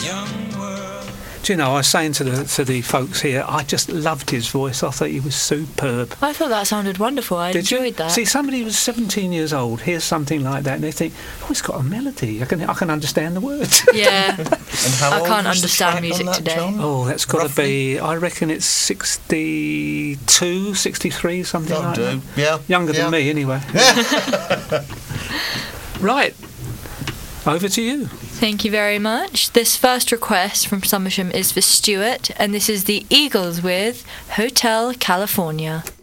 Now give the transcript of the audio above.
Do you know, I was saying to the folks here, I just loved his voice. I thought he was superb. I thought that sounded wonderful. I enjoyed that. See, somebody who's 17 years old hears something like that and they think, oh, it's got a melody. I can understand the words. Yeah. And how I old can't was the understand track music on that, today. John? Oh, that's got to Roughly? be, I reckon it's 62, 63, something That'll like do. that. Yeah. Younger than yeah. me, anyway. Right. Over to you. Thank you very much. This first request from Somersham is for Stuart, and this is the Eagles with Hotel California.